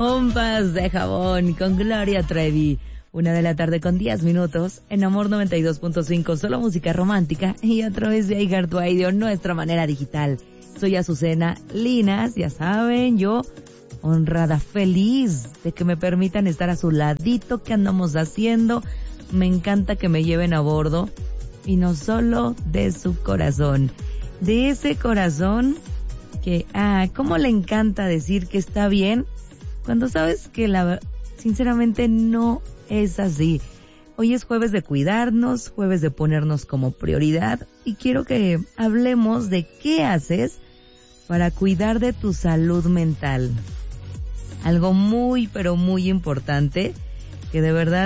Pompas de jabón con Gloria Trevi. 1:00 p.m. en Amor 92.5, solo música romántica y a través de iHeartRadio, nuestra manera digital. Soy Azucena Linas, ya saben, yo honrada, feliz de que me permitan estar a su ladito. ¿Qué andamos haciendo? Me encanta que me lleven a bordo y no solo de su corazón, de ese corazón que, cómo le encanta decir que está bien cuando sabes que sinceramente no es así. Hoy es jueves de cuidarnos, jueves de ponernos como prioridad y quiero que hablemos de qué haces para cuidar de tu salud mental. Algo muy, pero muy importante que de verdad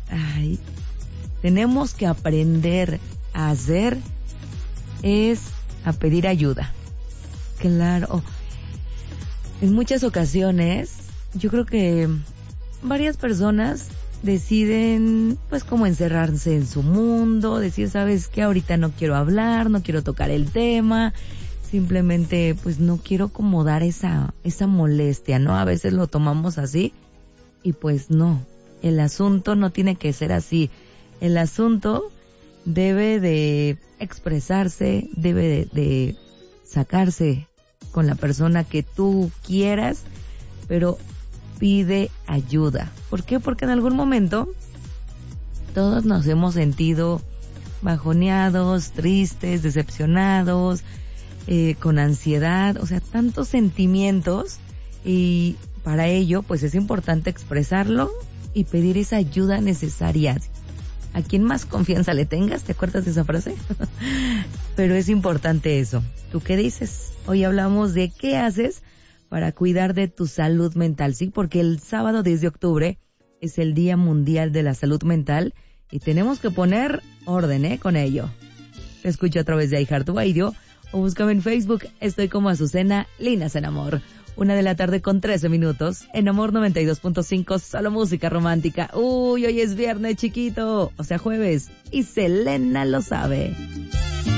tenemos que aprender a hacer es a pedir ayuda. Claro, en muchas ocasiones yo creo que varias personas deciden pues como encerrarse en su mundo, decir, ¿sabes qué? Ahorita no quiero hablar, no quiero tocar el tema, simplemente pues no quiero como dar esa molestia, ¿no? A veces lo tomamos así y pues no, el asunto no tiene que ser así. El asunto debe de expresarse, debe de sacarse con la persona que tú quieras, pero pide ayuda. ¿Por qué? Porque en algún momento todos nos hemos sentido bajoneados, tristes, decepcionados, con ansiedad, o sea, tantos sentimientos, y para ello pues es importante expresarlo y pedir esa ayuda necesaria. A quien más confianza le tengas, ¿te acuerdas de esa frase? Pero es importante eso. ¿Tú qué dices? Hoy hablamos de qué haces para cuidar de tu salud mental, ¿sí? Porque el sábado 10 de octubre es el Día Mundial de la Salud Mental y tenemos que poner orden, con ello. Te escucho a través de iHeartRadio o búscame en Facebook. Estoy como Azucena Linas en Amor. 1:13 p.m. en Amor 92.5, solo música romántica. Uy, hoy es viernes, chiquito, o sea jueves, y Selena lo sabe.